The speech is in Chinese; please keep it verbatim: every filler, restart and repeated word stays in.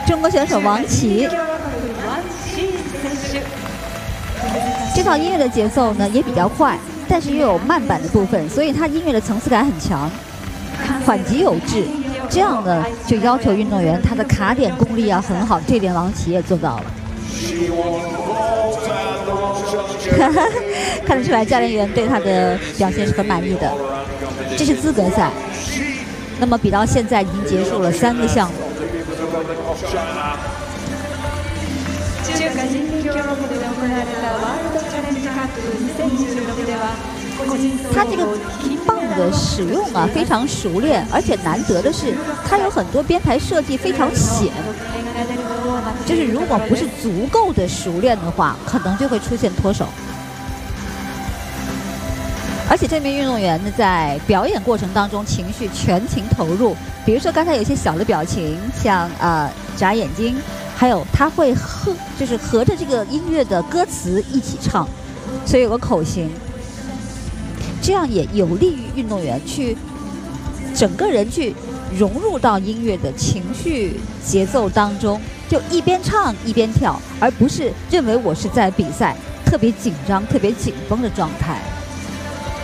中国选手王琦。这套音乐的节奏呢也比较快，但是又有慢板的部分，所以它音乐的层次感很强，缓急有致。这样呢，就要求运动员他的卡点功力要很好，这点王琦也做到了。看得出来，教练员对他的表现是很满意的。这是资格赛，那么比到现在已经结束了三个项目。他这个棒的使用啊非常熟练，而且难得的是，他有很多编排设计非常险。就是如果不是足够的熟练的话，可能就会出现脱手。而且这名运动员呢，在表演过程当中情绪全情投入，比如说刚才有一些小的表情，像呃眨眼睛，还有他会和就是合着这个音乐的歌词一起唱，所以有个口型，这样也有利于运动员去整个人去融入到音乐的情绪节奏当中，就一边唱一边跳，而不是认为我是在比赛，特别紧张、特别紧绷的状态。